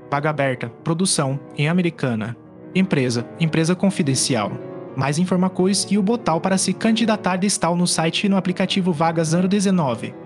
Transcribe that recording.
Vaga aberta, produção, em Americana. Empresa confidencial. Mais informações e o botão para se candidatar está no site e no aplicativo Vagas ano 19.